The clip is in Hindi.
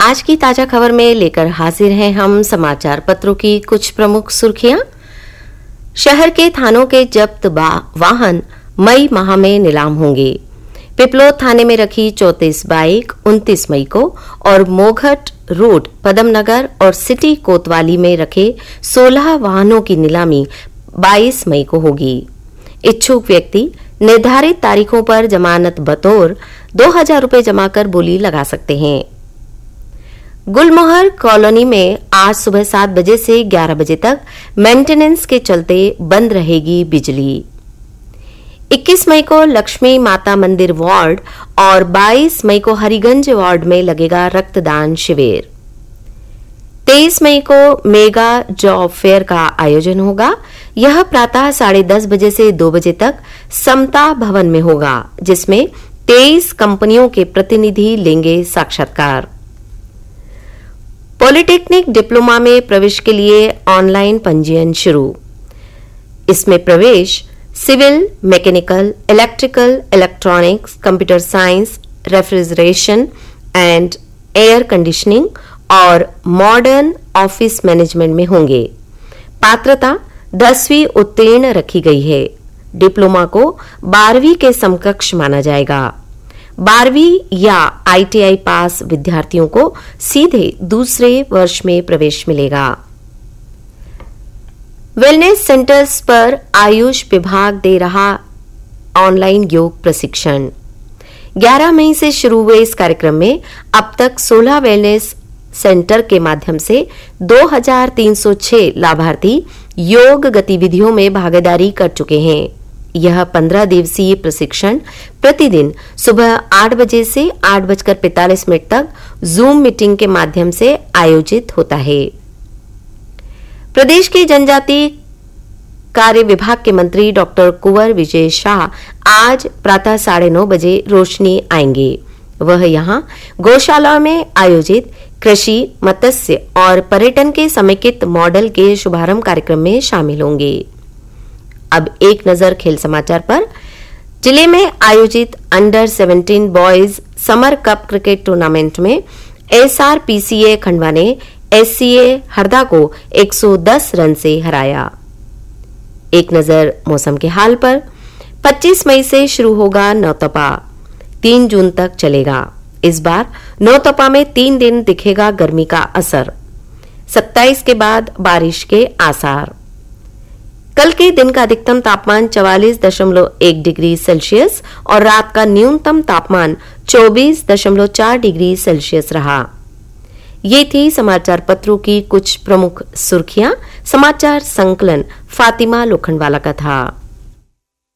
आज की ताजा खबर में लेकर हाजिर हैं हम समाचार पत्रों की कुछ प्रमुख सुर्खियां। शहर के थानों के जब्त वाहन मई माह में नीलाम होंगे। पिपलोद थाने में रखी 34 बाइक 29 मई को और मोघट रोड पदमनगर और सिटी कोतवाली में रखे 16 वाहनों की नीलामी 22 मई को होगी। इच्छुक व्यक्ति निर्धारित तारीखों पर जमानत बतौर 2000 रुपए जमा कर बोली लगा सकते हैं। गुलमोहर कॉलोनी में आज सुबह 7 बजे से 11 बजे तक मेंटेनेंस के चलते बंद रहेगी बिजली। 21 मई को लक्ष्मी माता मंदिर वार्ड और 22 मई को हरिगंज वार्ड में लगेगा रक्तदान शिविर। 23 मई को मेगा जॉब फेयर का आयोजन होगा। यह प्रातः 10:30 बजे से 2 बजे तक समता भवन में होगा, जिसमें 23 कंपनियों के प्रतिनिधि लेंगे साक्षात्कार। पॉलिटेक्निक डिप्लोमा में प्रवेश के लिए ऑनलाइन पंजीयन शुरू। इसमें प्रवेश civil, mechanical, electrical, electronics, computer science, refrigeration and air conditioning और मॉडर्न ऑफिस मैनेजमेंट में होंगे। पात्रता 10वीं उत्तीर्ण रखी गई है। डिप्लोमा को 12वीं के समकक्ष माना जाएगा। 12वीं या आईटीआई पास विद्यार्थियों को सीधे दूसरे वर्ष में प्रवेश मिलेगा। वेलनेस सेंटर्स पर आयुष विभाग दे रहा ऑनलाइन योग प्रशिक्षण। 11 मई से शुरू हुए इस कार्यक्रम में अब तक 16 वेलनेस सेंटर के माध्यम से 2306 लाभार्थी योग गतिविधियों में भागीदारी कर चुके हैं। यह 15 दिवसीय प्रशिक्षण प्रतिदिन सुबह 8 बजे से 8:45 तक जूम मीटिंग के माध्यम से आयोजित होता है। प्रदेश के जनजातीय कार्य विभाग के मंत्री डॉक्टर कुंवर विजय शाह आज प्रातः 9:30 बजे रोशनी आएंगे। वह यहां गौशाला में आयोजित कृषि, मत्स्य और पर्यटन के समेकित मॉडल के शुभारंभ कार्यक्रम में शामिल होंगे। अब एक नजर खेल समाचार पर। जिले में आयोजित under 17 boys summer cup cricket tournament में एसआरपीसीए खंडवा ने एससीए हरदा को 110 रन से हराया। एक नजर मौसम के हाल पर। 25 मई से शुरू होगा नौतपा, 3 जून तक चलेगा। इस बार नौतपा में 3 दिन दिखेगा गर्मी का असर। 27 के बाद बारिश के आसार। कल के दिन का अधिकतम तापमान 44.1 डिग्री सेल्सियस और रात का न्यूनतम तापमान 24.4 डिग्री सेल्सियस रहा। ये थी समाचार पत्रों की कुछ प्रमुख सुर्खियां। समाचार संकलन फातिमा लोखंडवाला का था।